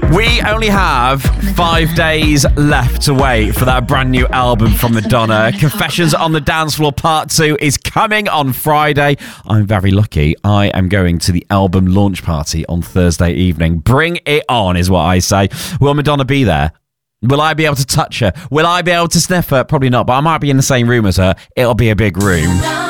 We only have 5 days left to wait for that brand new album from Madonna. Confessions on the Dance Floor Part 2 is coming on Friday. I'm very lucky. I am going to the album launch party on Thursday evening. Bring it on, is what I say. Will Madonna be there? Will I be able to touch her? Will I be able to sniff her? Probably not, but I might be in the same room as her. It'll be a big room.